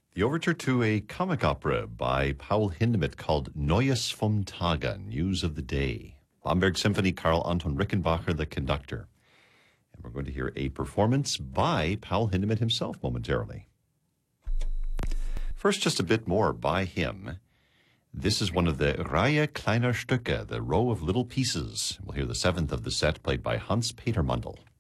The overture to a comic opera by Paul Hindemith called Neues vom Tage, News of the Day. Bamberg Symphony, Karl Anton Rickenbacher, the conductor. And we're going to hear a performance by Paul Hindemith himself momentarily. First, just a bit more by him. This is one of the Reihe kleiner Stücke, the row of little pieces. We'll hear the seventh of the set played by Hans Peter Mundel.